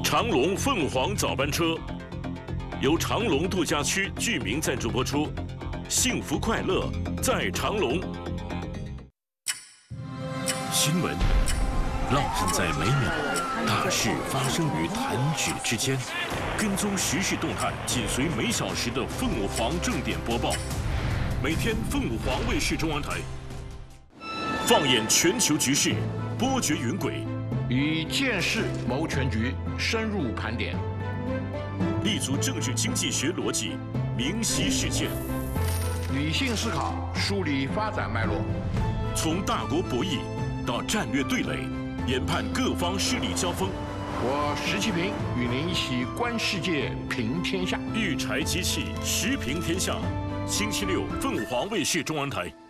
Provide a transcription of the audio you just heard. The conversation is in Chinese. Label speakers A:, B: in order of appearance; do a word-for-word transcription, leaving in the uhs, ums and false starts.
A: 长隆凤凰早班车由长隆度假区居民赞助播出，幸福快乐在长隆。新闻浪漫在每秒，大事发生于弹指之间。跟踪时事动态，紧随每小时的凤凰正点播报。每天凤凰卫视中央台放眼全球局势，波谲云轨。
B: 以见识谋全局，深入盘点，
A: 立足政治经济学逻辑，明晰事件，
B: 理性思考，梳理发展脉络。
A: 从大国博弈到战略对垒，研判各方势力交锋。
B: 我石其平与您一起观世界，平天下。
A: 育柴机器，时平天下。星期六，凤凰卫视中央台。